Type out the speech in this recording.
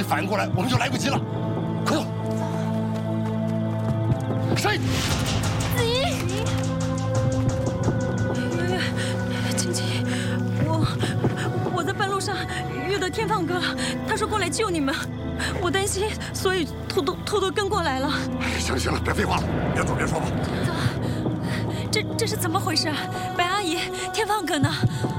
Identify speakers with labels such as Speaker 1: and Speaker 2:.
Speaker 1: 反应过来，我们就来不及了。快走！谁？
Speaker 2: 子怡，晴晴，我在半路上遇到天放哥了，他说过来救你们，我担心，所以偷偷跟过来了。
Speaker 1: 行了，别废话了，边走边说吧。
Speaker 2: 这是怎么回事？白阿姨，天放哥呢？